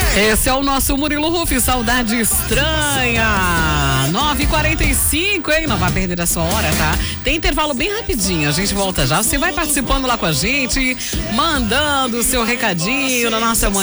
Esse é o nosso Murilo Rufi, Saudade Estranha. 9h45, hein? Não vai perder a sua hora, tá? Tem intervalo bem rapidinho, a gente volta já. Você vai participando lá com a gente, mandando o seu recadinho na nossa manhã.